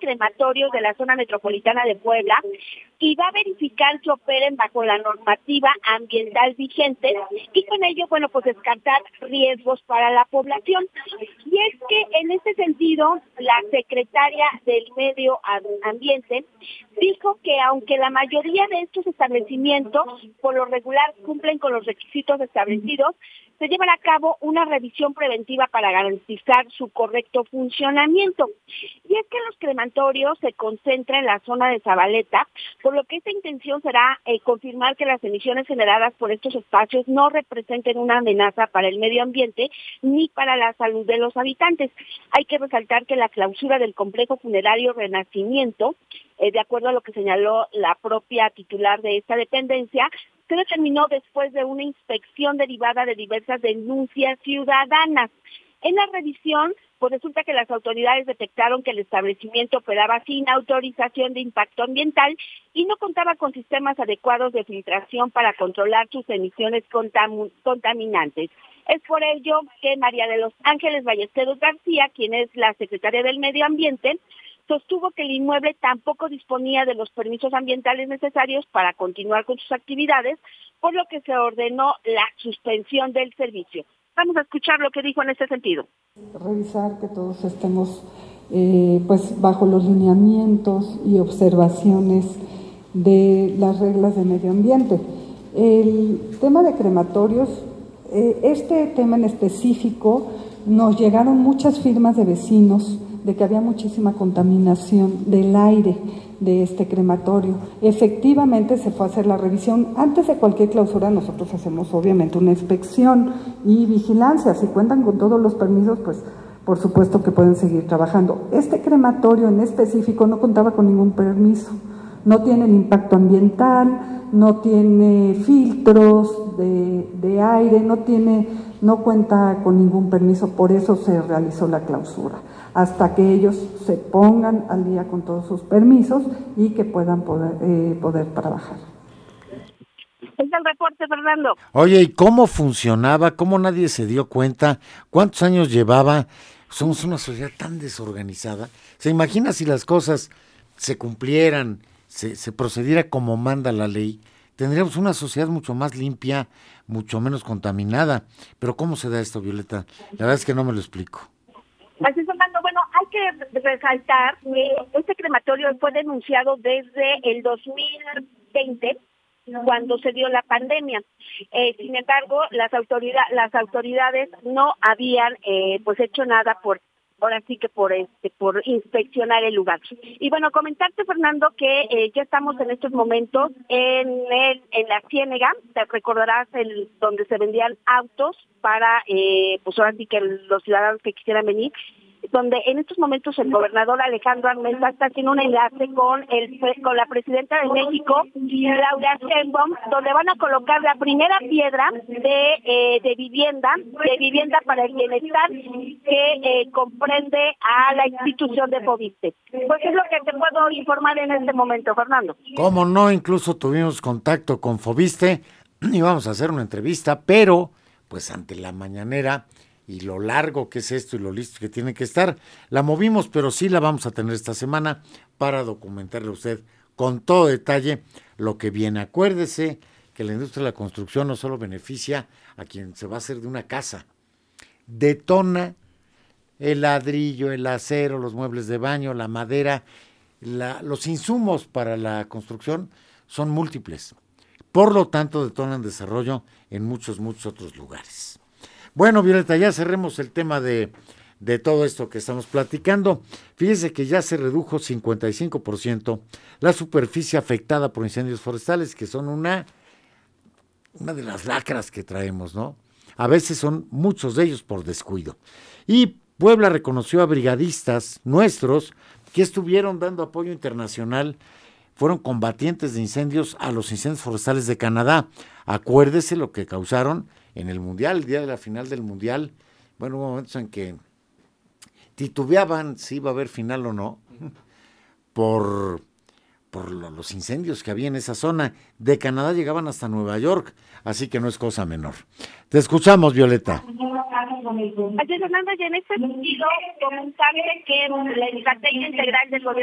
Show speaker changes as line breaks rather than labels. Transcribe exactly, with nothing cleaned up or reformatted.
crematorios de la zona metropolitana de Puebla y va a verificar que operen bajo la normativa ambiental vigente y con ello, bueno, pues descartar riesgos para la población. Y es que en este sentido, la secretaria del Medio Ambiente dijo que aunque la mayoría de estos establecimientos por lo regular cumplen con los requisitos establecidos, se llevará a cabo una revisión preventiva para garantizar su correcto funcionamiento. Y es que los crematorios se concentran en la zona de Zabaleta, por lo que esta intención será eh, confirmar que las emisiones generadas por estos espacios no representen una amenaza para el medio ambiente ni para la salud de los habitantes. Hay que resaltar que la clausura del complejo funerario Renacimiento, eh, de acuerdo a lo que señaló la propia titular de esta dependencia, se determinó después de una inspección derivada de diversas denuncias ciudadanas. En la revisión, pues resulta que las autoridades detectaron que el establecimiento operaba sin autorización de impacto ambiental y no contaba con sistemas adecuados de filtración para controlar sus emisiones contam- contaminantes. Es por ello que María de los Ángeles Ballesteros García, quien es la secretaria del Medio Ambiente, sostuvo que el inmueble tampoco disponía de los permisos ambientales necesarios para continuar con sus actividades, por lo que se ordenó la suspensión del servicio. Vamos a escuchar lo que dijo en este sentido.
Revisar que todos estemos eh, pues bajo los lineamientos y observaciones de las reglas de medio ambiente. El tema de crematorios, eh, este tema en específico, nos llegaron muchas firmas de vecinos de que había muchísima contaminación del aire de este crematorio. Efectivamente se fue a hacer la revisión. Antes de cualquier clausura nosotros hacemos obviamente una inspección y vigilancia. Si cuentan con todos los permisos, pues por supuesto que pueden seguir trabajando. Este crematorio en específico no contaba con ningún permiso. No tiene el impacto ambiental, no tiene filtros de, de aire, no tiene, no cuenta con ningún permiso, por eso se realizó la clausura, hasta que ellos se pongan al día con todos sus permisos y que puedan poder, eh, poder trabajar.
Es el reporte, Fernando.
Oye, ¿y cómo funcionaba? ¿Cómo nadie se dio cuenta? ¿Cuántos años llevaba? Somos una sociedad tan desorganizada. ¿Se imagina si las cosas se cumplieran, se, se procediera como manda la ley? Tendríamos una sociedad mucho más limpia, mucho menos contaminada. Pero ¿cómo se da esto, Violeta? La verdad es que no me lo explico.
Así es, Fernando. Bueno, hay que resaltar que este crematorio fue denunciado desde el dos mil veinte, cuando se dio la pandemia. Eh, sin embargo, las autoridades, las autoridades no habían eh, pues hecho nada por ahora sí que por este por inspeccionar el lugar. Y bueno, comentarte, Fernando, que eh, ya estamos en estos momentos en el, en la Ciénega. Te recordarás el donde se vendían autos para eh, pues ahora sí que los ciudadanos que quisieran venir, donde en estos momentos el gobernador Alejandro Armenta está haciendo un enlace con el con la presidenta de México, Claudia Sheinbaum, donde van a colocar la primera piedra de eh, de vivienda, de vivienda para el bienestar que eh, comprende a la institución de Foviste. Pues es lo que te puedo informar en este momento, Fernando.
¿Cómo no? Incluso tuvimos contacto con Foviste y vamos a hacer una entrevista, pero pues ante la mañanera y lo largo que es esto y lo listo que tiene que estar, la movimos, pero sí la vamos a tener esta semana para documentarle a usted con todo detalle lo que viene. Acuérdese que la industria de la construcción no solo beneficia a quien se va a hacer de una casa, detona el ladrillo, el acero, los muebles de baño, la madera, la, los insumos para la construcción son múltiples. Por lo tanto, detonan desarrollo en muchos, muchos otros lugares. Bueno, Violeta, ya cerremos el tema de, de todo esto que estamos platicando. Fíjese que ya se redujo cincuenta y cinco por ciento la superficie afectada por incendios forestales, que son una, una de las lacras que traemos, ¿no? A veces son muchos de ellos por descuido. Y Puebla reconoció a brigadistas nuestros que estuvieron dando apoyo internacional, fueron combatientes de incendios a los incendios forestales de Canadá. Acuérdese lo que causaron en el Mundial, el día de la final del Mundial. Bueno, hubo momentos en que titubeaban si iba a haber final o no, por, por los incendios que había en esa zona. De Canadá llegaban hasta Nueva York, así que no es cosa menor. Te escuchamos, Violeta.
Así es, Fernando, y en este sentido, comentarle que la estrategia integral del gobierno